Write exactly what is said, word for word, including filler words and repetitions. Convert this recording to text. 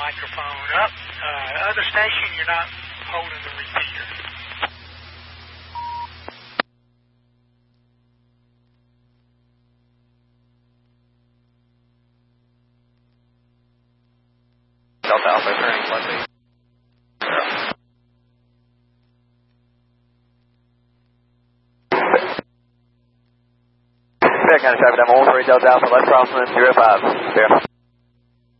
microphone up. Uh, other station, you're not holding the repeater. Delta Alpha turning slightly. Fair County traffic, I'm all three Delta Alpha, left crosswind zero five. Fair.